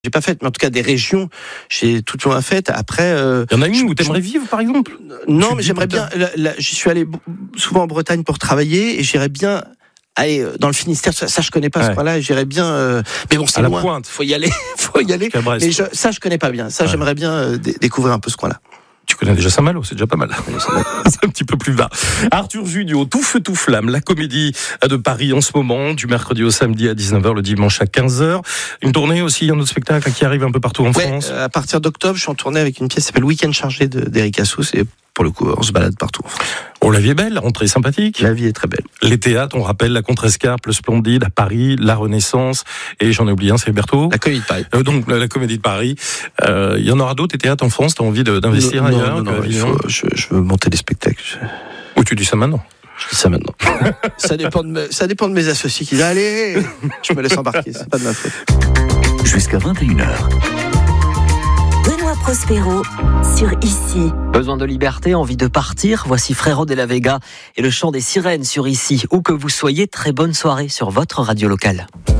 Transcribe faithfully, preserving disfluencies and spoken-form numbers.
J'ai pas fait, mais en tout cas des régions, j'ai tout le temps fait. Après, euh, il y en a une où t'aimerais vivre, par exemple? Non, tu mais j'aimerais bien. Là, là, j'y suis allé souvent en Bretagne pour travailler, et j'irais bien aller dans le Finistère. Ça, ça je connais pas ouais. ce coin-là. J'irais bien. Euh, mais bon, c'est à loin. La pointe. Faut y aller. Faut y aller. Mais je, ça, je connais pas bien. Ça, ouais. j'aimerais bien euh, d- découvrir un peu ce coin-là. Tu connais déjà Saint-Malo, c'est déjà pas mal. C'est un petit peu plus bas. Arthur Junio, Tout feu, tout flamme, la comédie de Paris en ce moment, du mercredi au samedi à dix-neuf heures, le dimanche à quinze heures. Une tournée aussi, un autre spectacle qui arrive un peu partout en ouais, France. Euh, à partir d'octobre, je suis en tournée avec une pièce qui s'appelle Week-end chargé de, d'Eric Assous, et pour le coup, on se balade partout. Oh, la vie est belle, entrée sympathique. La vie est très belle. Les théâtres, on rappelle la Contrescarpe, le Splendide, à Paris, la Renaissance, et j'en ai oublié un, c'est Berthaud. La Comédie de Paris. Euh, donc, la, la Comédie de Paris. Il euh, y en aura d'autres, des théâtres en France, t'as envie de, d'investir non, ailleurs? Non, non, non, il faut, je, je veux monter des spectacles. Je... Ou tu dis ça maintenant? Je dis ça maintenant. ça, dépend de me, ça dépend de mes associés qui disent, allez, je me laisse embarquer, c'est pas de ma faute. Jusqu'à vingt et une heures. Benoît Prospero sur Ici. Besoin de liberté, envie de partir, voici Frérot de la Vega et le chant des sirènes sur Ici. Où que vous soyez, très bonne soirée sur votre radio locale.